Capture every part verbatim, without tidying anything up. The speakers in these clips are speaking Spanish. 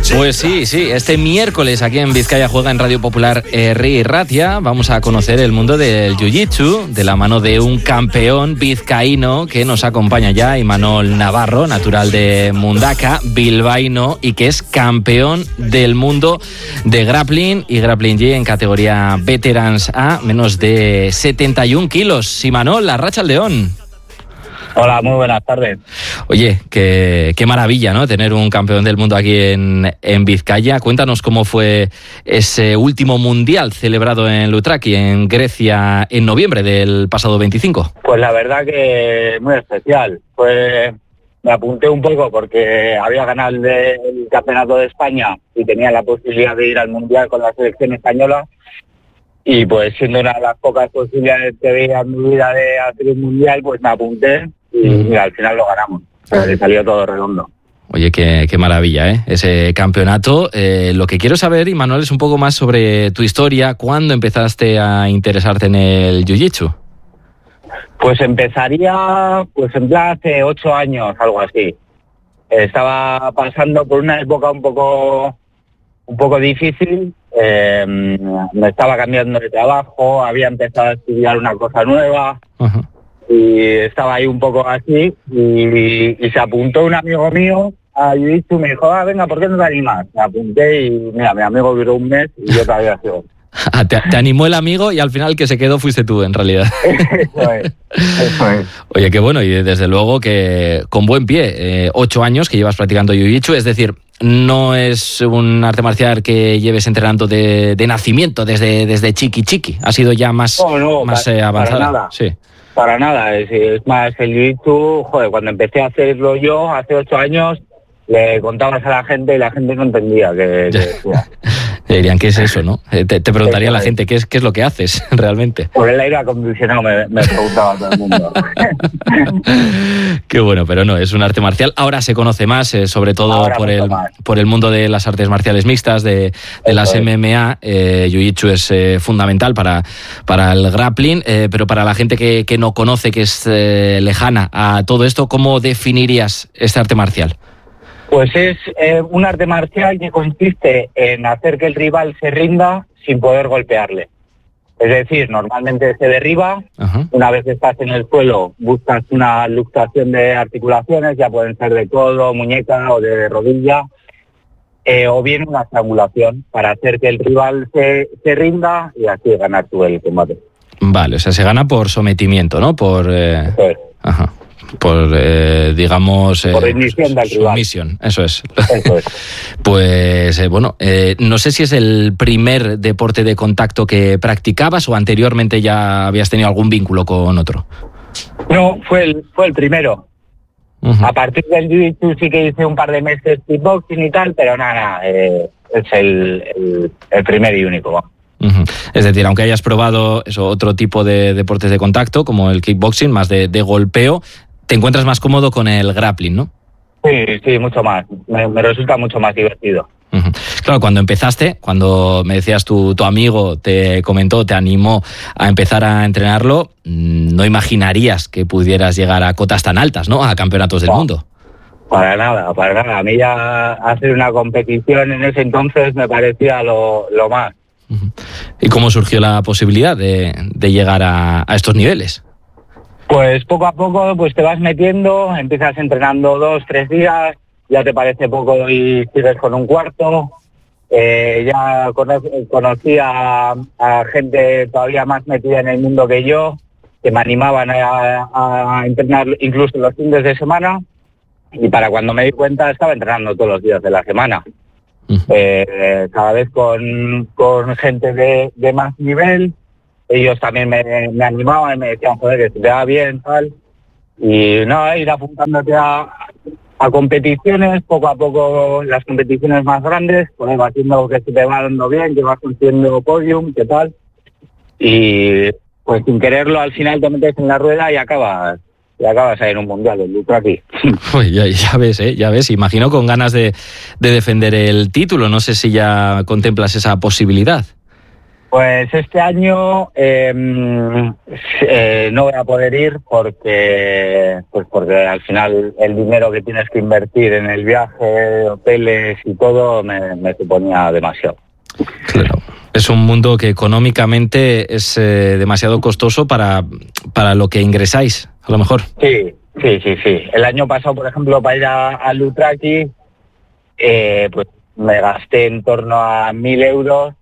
Pues sí, sí, este miércoles aquí en Vizcaya Juega en Radio Popular Herri y Ratia vamos a conocer el mundo del jiu-jitsu de la mano de un campeón vizcaíno que nos acompaña ya, Imanol Navarro, natural de Mundaka, bilbaíno, y que es campeón del mundo de grappling y grappling G en categoría Veterans A, menos de setenta y un kilos. Imanol, arratsaldeon. Hola, muy buenas tardes. Oye, qué, qué maravilla, ¿no? Tener un campeón del mundo aquí en, en Vizcaya. Cuéntanos cómo fue ese último mundial celebrado en Loutraki, en Grecia, en noviembre del pasado veinticinco. Pues la verdad que muy especial. Pues me apunté un poco porque había ganado el, de, el campeonato de España y tenía la posibilidad de ir al mundial con la selección española. Y pues siendo una de las pocas posibilidades que veía en mi vida de hacer un mundial, pues me apunté. Y mira, al final lo ganamos. Pero le salió todo redondo. Oye, qué, qué maravilla, ¿eh? Ese campeonato. Eh, lo que quiero saber, Imanol, es un poco más sobre tu historia. ¿Cuándo empezaste a interesarte en el jiu-jitsu? Pues empezaría, pues en plan hace ocho años, algo así. Estaba pasando por una época un poco, un poco difícil. Eh, me estaba cambiando de trabajo, había empezado a estudiar una cosa nueva. Uh-huh. Y estaba ahí un poco así y, y, y se apuntó un amigo mío a jiu-jitsu y me dijo, ah, venga, ¿por qué no te animas? Me apunté y mira, mi amigo duró un mes y yo todavía sigo. te, te animó el amigo y al final el que se quedó fuiste tú, en realidad. Eso es, eso es. Oye, qué bueno, y desde luego que con buen pie, eh, ocho años que llevas practicando jiu-jitsu, es decir, no es un arte marcial que lleves entrenando de, de nacimiento, desde, desde chiqui chiqui, ha sido ya más, no, no, más para, eh, avanzada. Para nada. Sí. Para nada, es, es más, el jiu-jitsu, joder, cuando empecé a hacerlo yo hace ocho años, le contabas a la gente y la gente no entendía que... que dirían, ¿qué es eso, no? Te, te preguntaría la gente, ¿qué es, ¿qué es lo que haces realmente? Por el aire acondicionado me, me preguntaba todo el mundo. Qué bueno, pero no, es un arte marcial. Ahora se conoce más, eh, sobre todo por el, por el mundo de las artes marciales mixtas, de, de las es. M M A. Eh, Jiu-Jitsu es eh, fundamental para, para el grappling, eh, pero para la gente que, que no conoce, que es eh, lejana a todo esto, ¿cómo definirías este arte marcial? Pues es eh, un arte marcial que consiste en hacer que el rival se rinda sin poder golpearle. Es decir, normalmente se derriba, uh-huh. Una vez que estás en el suelo buscas una luxación de articulaciones, ya pueden ser de codo, muñeca o de rodilla, eh, o bien una estrangulación para hacer que el rival se, se rinda y así ganar tú el combate. Vale, o sea, se gana por sometimiento, ¿no? Por... Eh... Eso es. Ajá. Por, eh, digamos... Eh, por rendición del rival. Sumisión, eso es. Eso es. Pues, eh, bueno, eh, no sé si es el primer deporte de contacto que practicabas o anteriormente ya habías tenido algún vínculo con otro. No, fue el, fue el primero. Uh-huh. A partir del jiu-jitsu sí que hice un par de meses kickboxing y tal, pero nada, nada eh, es el, el, el primer y único, vamos. Uh-huh. Es decir, aunque hayas probado eso, otro tipo de deportes de contacto, como el kickboxing, más de, de golpeo, te encuentras más cómodo con el grappling, ¿no? Sí, sí, mucho más. Me, me resulta mucho más divertido. Uh-huh. Claro, cuando empezaste, cuando me decías tu, tu amigo te comentó, te animó a empezar a entrenarlo, no imaginarías que pudieras llegar a cotas tan altas, ¿no? A campeonatos del no. mundo. Para nada, para nada. A mí ya hacer una competición en ese entonces me parecía lo, lo más. Uh-huh. ¿Y cómo surgió la posibilidad de, de llegar a, a estos niveles? Pues poco a poco pues te vas metiendo, empiezas entrenando dos, tres días, ya te parece poco y sigues con un cuarto. Eh, ya cono- conocí a, a gente todavía más metida en el mundo que yo, que me animaban a, a entrenar incluso los fines de semana, y para cuando me di cuenta estaba entrenando todos los días de la semana. Uh-huh. Eh, cada vez con, con gente de, de más nivel. Ellos también me, me animaban y me decían, joder, que se te va bien, tal. Y no, ir apuntándote a, a competiciones, poco a poco las competiciones más grandes, pues vas haciendo que se te va dando bien, que vas consiguiendo podium, qué tal. Y pues sin quererlo al final te metes en la rueda y acabas, y acabas ahí en un mundial, el Loutraki. Pues ya, ya ves, ¿eh? ya ves, imagino con ganas de, de defender el título, no sé si ya contemplas esa posibilidad. Pues este año eh, eh, no voy a poder ir porque, pues porque al final el dinero que tienes que invertir en el viaje, hoteles y todo me, me suponía demasiado. Claro. Es un mundo que económicamente es eh, demasiado costoso para, para lo que ingresáis, a lo mejor. Sí, sí, sí, sí. El año pasado, por ejemplo, para ir a, a Lutraki, eh, pues me gasté en torno a mil euros.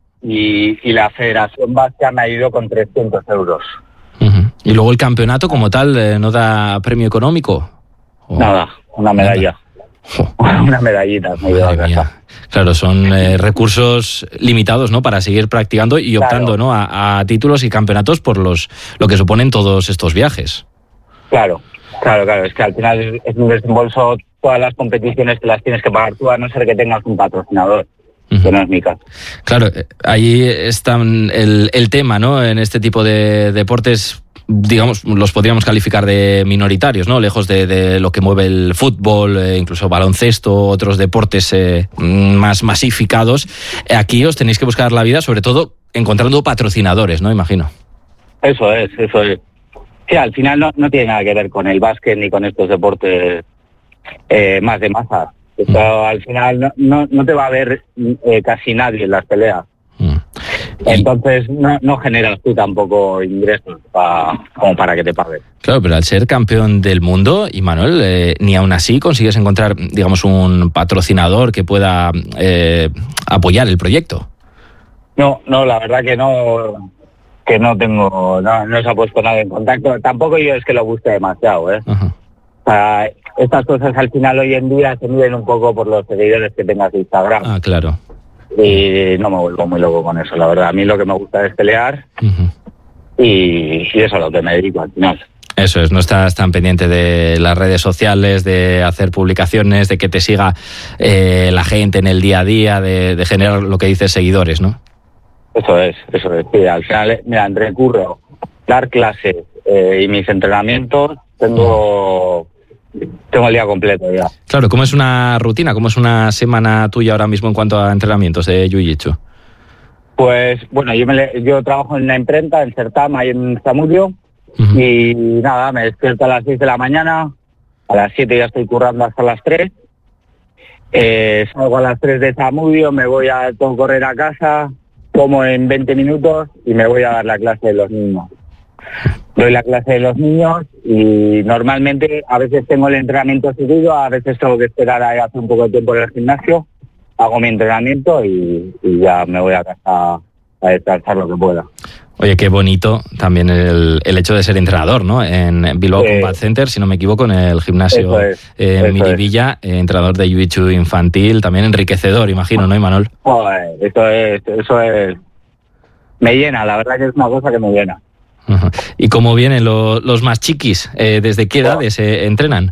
Y, y la Federación Vasca me ha ido con trescientos euros. Uh-huh. Y luego el campeonato como tal eh, no da premio económico. ¿O? Nada, una medalla. Oh. Una medallita. Me Madre mía. Claro, son eh, recursos limitados, ¿no? Para seguir practicando y optando, claro, ¿no? A, a títulos y campeonatos por los lo que suponen todos estos viajes. Claro, claro, claro. Es que al final es, es un desembolso, todas las competiciones que las tienes que pagar tú, a no ser que tengas un patrocinador. Uh-huh. Que no es mi caso. Claro, ahí está el, el tema, ¿no? En este tipo de deportes, digamos, los podríamos calificar de minoritarios, ¿no? Lejos de, de lo que mueve el fútbol, eh, incluso baloncesto, otros deportes eh, más masificados. Aquí os tenéis que buscar la vida, sobre todo encontrando patrocinadores, ¿no? Imagino. Eso es, eso es. Sí, al final no, no tiene nada que ver con el básquet ni con estos deportes eh, más de masa. Esto, al final no, no, no te va a ver eh, casi nadie en las peleas. Mm. Entonces no, no generas tú tampoco ingresos pa, como para que te paguen. Claro, pero al ser campeón del mundo, y Manuel, eh, ni aún así consigues encontrar, digamos, un patrocinador que pueda eh, apoyar el proyecto. No, no, la verdad que no, que no tengo, no, no se ha puesto nadie en contacto. Tampoco yo es que lo guste demasiado, ¿eh? Uh-huh. O sea, estas cosas al final hoy en día se miden un poco por los seguidores que tengas de Instagram. Ah, claro. Y no me vuelvo muy loco con eso, la verdad. A mí lo que me gusta es pelear uh-huh. y, y eso es a lo que me dedico al final. Eso es, no estás tan pendiente de las redes sociales, de hacer publicaciones, de que te siga eh, la gente en el día a día, de, de generar lo que dices seguidores, ¿no? Eso es, eso es. Sí, al final, mira, entre curro, dar clases eh, y mis entrenamientos, tengo... Uh-huh. Tengo el día completo ya. Claro, ¿cómo es una rutina? ¿Cómo es una semana tuya ahora mismo en cuanto a entrenamientos de Jiu-Jitsu? Pues, bueno, yo, me, yo trabajo en una imprenta, en Sertama y en Zamudio, uh-huh. y nada, me despierto a las seis de la mañana, a las siete ya estoy currando hasta las tres, eh, salgo a las tres de Zamudio, me voy a todo correr a casa, como en veinte minutos y me voy a dar la clase de los niños. Doy la clase de los niños y normalmente a veces tengo el entrenamiento seguido, a veces tengo que esperar a hacer un poco de tiempo en el gimnasio, hago mi entrenamiento y, y ya me voy a casa a descansar lo que pueda. Oye, qué bonito también el, el hecho de ser entrenador, ¿no? En Bilbao eh, Combat Center, si no me equivoco, en el gimnasio es, eh, Miribilla, es. entrenador de Jiu-Jitsu infantil, también enriquecedor, imagino, ¿no, Imanol? Joder, eso es, eso es, me llena, la verdad que es una cosa que me llena. Uh-huh. ¿Y cómo vienen los, los más chiquis? Eh, ¿Desde qué edades se eh, entrenan?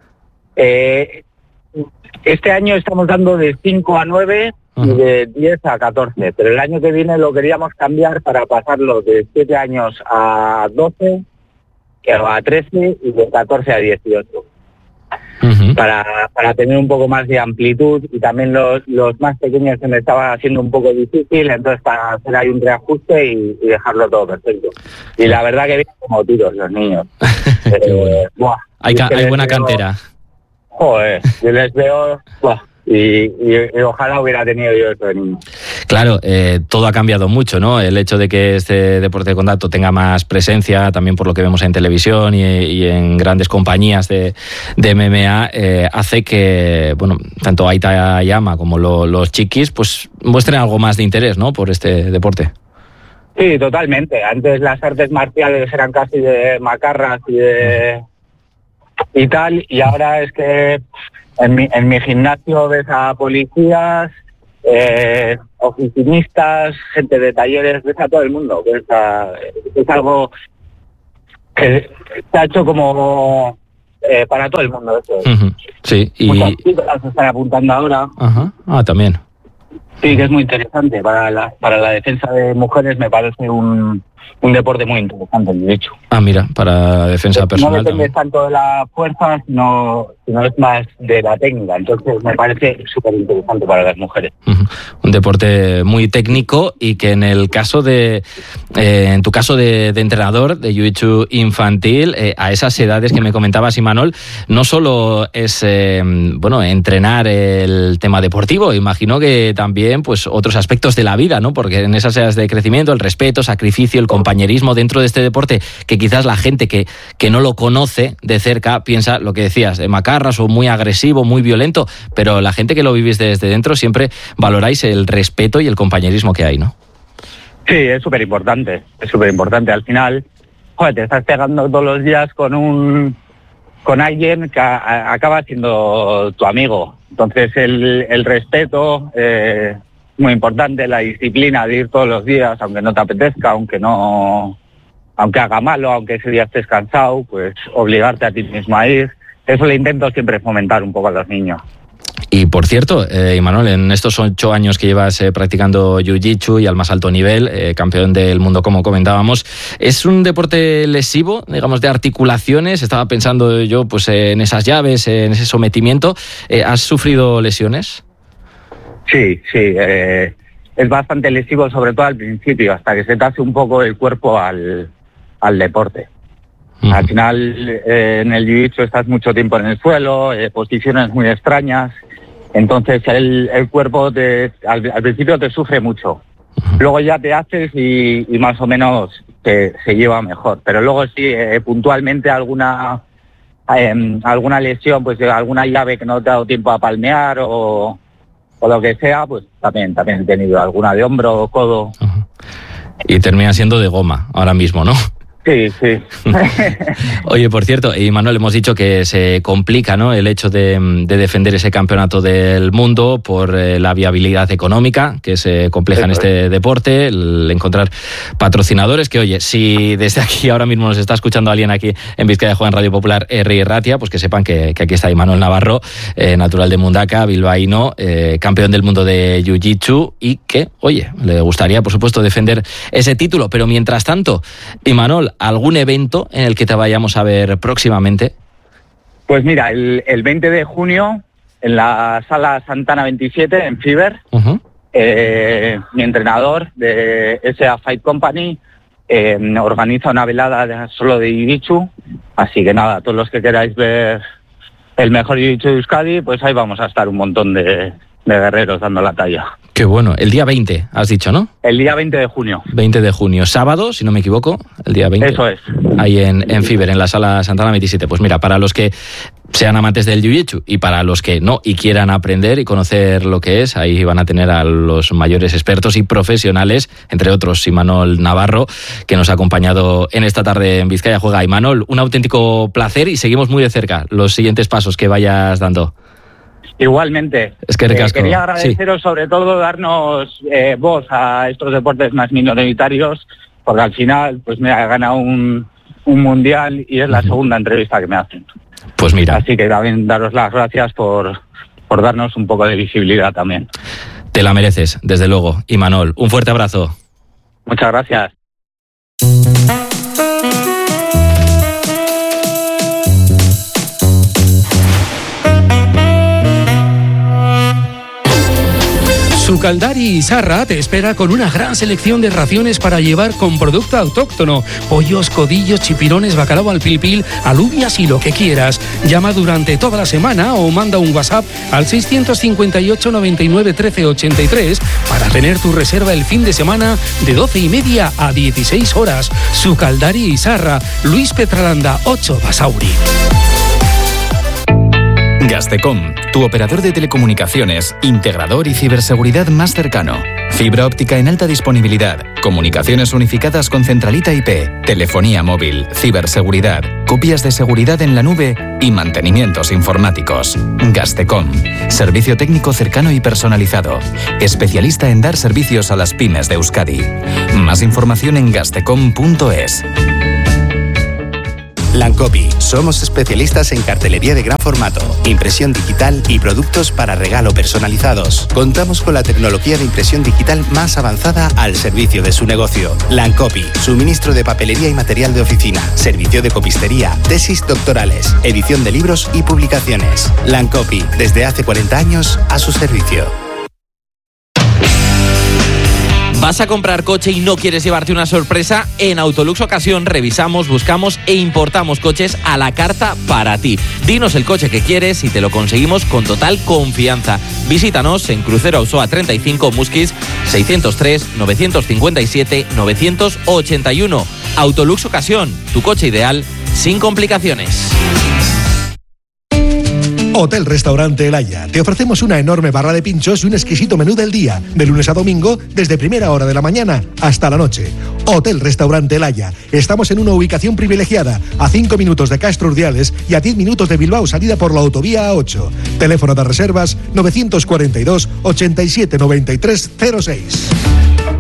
Eh, este año estamos dando de cinco a nueve uh-huh. y de diez a catorce, pero el año que viene lo queríamos cambiar para pasarlo de siete años a doce, a trece y de catorce a dieciocho. Uh-huh. Para, para tener un poco más de amplitud y también los, los más pequeños se me estaba haciendo un poco difícil, entonces para hacer ahí un reajuste y, y dejarlo todo perfecto. Y la verdad que vienen como tiros los niños. eh, bueno. buah, hay, ca- hay buena veo, cantera. Joder, yo les veo... Buah, y, y, y ojalá hubiera tenido yo eso de niño. Claro, eh, todo ha cambiado mucho, ¿no? El hecho de que este deporte de contacto tenga más presencia, también por lo que vemos en televisión y, y en grandes compañías de, de M M A, eh, hace que, bueno, tanto Aita Yama como lo, los chiquis, pues muestren algo más de interés, ¿no? Por este deporte. Sí, totalmente. Antes las artes marciales eran casi de macarras y de y tal, y ahora es que en mi, en mi gimnasio ves a policías, eh, oficinistas, gente de talleres, ves a todo el mundo. Ves a, es algo que se ha hecho como eh, para todo el mundo. Eso. Uh-huh. Sí, y... Muchas chicas se están apuntando ahora. Uh-huh. Ah, también. Sí, que es muy interesante. Para la, para la defensa de mujeres me parece un, un deporte muy interesante el jiu-jitsu. Ah, mira, para defensa personal. No depende también. tanto de la fuerza, sino, sino es más de la técnica. Entonces me parece súper interesante para las mujeres. Uh-huh. Un deporte muy técnico y que en el caso de, eh, en tu caso de, de entrenador de jiu-jitsu infantil, eh, a esas edades que me comentabas, Imanol, no solo es eh, bueno entrenar el tema deportivo, imagino que también pues otros aspectos de la vida, ¿no? Porque en esas edades de crecimiento, el respeto, sacrificio, el compañerismo dentro de este deporte, que quizás la gente que, que no lo conoce de cerca piensa lo que decías, de macarras o muy agresivo, muy violento, pero la gente que lo vivís desde dentro siempre valoráis el respeto y el compañerismo que hay, ¿no? Sí, es súper importante, es súper importante. Al final, joder, te estás pegando todos los días con un con alguien que a, acaba siendo tu amigo. Entonces el, el respeto, eh, muy importante, la disciplina de ir todos los días, aunque no te apetezca, aunque no, aunque haga malo, aunque ese día estés cansado, pues obligarte a ti mismo a ir. Eso le intento siempre fomentar un poco a los niños. Y por cierto, eh, Imanol, en estos ocho años que llevas eh, practicando jiu-jitsu y al más alto nivel, eh, campeón del mundo como comentábamos, ¿es un deporte lesivo, digamos, de articulaciones? Estaba pensando yo pues eh, en esas llaves, eh, en ese sometimiento. Eh, ¿Has sufrido lesiones? Sí, sí, eh, es bastante lesivo, sobre todo al principio, hasta que se te hace un poco el cuerpo al, al deporte. Uh-huh. Al final, eh, en el jiu-jitsu estás mucho tiempo en el suelo, eh, posiciones muy extrañas, entonces el, el cuerpo te, al, al principio te sufre mucho. Uh-huh. Luego ya te haces y, y más o menos te, se lleva mejor, pero luego sí, eh, puntualmente alguna eh, alguna lesión, pues alguna llave que no te ha dado tiempo a palmear o, o lo que sea, pues también, también he tenido alguna de hombro o codo. Uh-huh. Y termina siendo de goma ahora mismo, ¿no? Sí, sí. Oye, por cierto, Imanol, hemos dicho que se complica, ¿no?, el hecho de, de defender ese campeonato del mundo por eh, la viabilidad económica, que se compleja en este deporte, el encontrar patrocinadores, que oye, si desde aquí ahora mismo nos está escuchando alguien aquí en Vizcaya Juega en Radio Popular, R y Ratia, pues que sepan que, que aquí está Imanol Navarro, eh, natural de Mundaka, bilbaíno, eh, campeón del mundo de Jiu-Jitsu y que, oye, le gustaría, por supuesto, defender ese título, pero mientras tanto, Imanol, ¿algún evento en el que te vayamos a ver próximamente? Pues mira, el, el veinte de junio, en la sala Santana veintisiete, en Fiverr, uh-huh. eh, mi entrenador de S A Fight Company eh, organiza una velada de, solo de Jiu-Jitsu, así que nada, todos los que queráis ver el mejor Jiu-Jitsu de Euskadi, pues ahí vamos a estar un montón de, de guerreros dando la talla. Qué bueno. El día veinte, has dicho, ¿no? El día veinte de junio. veinte de junio. Sábado, si no me equivoco, el día veinte. Eso es. Ahí en, en Fiverr, en la sala Santana veintisiete. Pues mira, para los que sean amantes del Jiu-Jitsu y para los que no y quieran aprender y conocer lo que es, ahí van a tener a los mayores expertos y profesionales, entre otros Imanol Navarro, que nos ha acompañado en esta tarde en Vizcaya Juega. Imanol, un auténtico placer y seguimos muy de cerca los siguientes pasos que vayas dando. Igualmente. Es que eh, quería agradeceros sí. sobre todo darnos eh, voz a estos deportes más minoritarios, porque al final pues me ha ganado un, un mundial y es la uh-huh. segunda entrevista que me hacen. Pues mira. Así que también daros las gracias por, por darnos un poco de visibilidad también. Te la mereces, desde luego. Imanol, un fuerte abrazo. Muchas gracias. Sukaldari Izarra te espera con una gran selección de raciones para llevar con producto autóctono. Pollos, codillos, chipirones, bacalao al pil pil, alubias y lo que quieras. Llama durante toda la semana o manda un WhatsApp al seiscientos cincuenta y ocho, noventa y nueve, trece, ochenta y tres para tener tu reserva el fin de semana de doce y media a dieciséis horas. Sukaldari Izarra, Luis Petralanda, ocho Basauri. Gastecom, tu operador de telecomunicaciones, integrador y ciberseguridad más cercano. Fibra óptica en alta disponibilidad, comunicaciones unificadas con centralita I P, telefonía móvil, ciberseguridad, copias de seguridad en la nube y mantenimientos informáticos. Gastecom, servicio técnico cercano y personalizado, especialista en dar servicios a las pymes de Euskadi. Más información en gastecom punto es. Lancopy. Somos especialistas en cartelería de gran formato, impresión digital y productos para regalo personalizados. Contamos con la tecnología de impresión digital más avanzada al servicio de su negocio. Lancopy. Suministro de papelería y material de oficina. Servicio de copistería. Tesis doctorales. Edición de libros y publicaciones. Lancopy. Desde hace cuarenta años a su servicio. ¿Vas a comprar coche y no quieres llevarte una sorpresa? En Autolux Ocasión revisamos, buscamos e importamos coches a la carta para ti. Dinos el coche que quieres y te lo conseguimos con total confianza. Visítanos en Crucero Auzoa treinta y cinco, Musquis seiscientos tres, novecientos cincuenta y siete, novecientos ochenta y uno. Autolux Ocasión, tu coche ideal sin complicaciones. Hotel Restaurante El Haya. Te ofrecemos una enorme barra de pinchos y un exquisito menú del día, de lunes a domingo, desde primera hora de la mañana hasta la noche. Hotel Restaurante El Haya. Estamos en una ubicación privilegiada, a cinco minutos de Castro Urdiales y a diez minutos de Bilbao, salida por la autovía A ocho. Teléfono de reservas novecientos cuarenta y dos, ochenta y siete, noventa y tres, cero seis.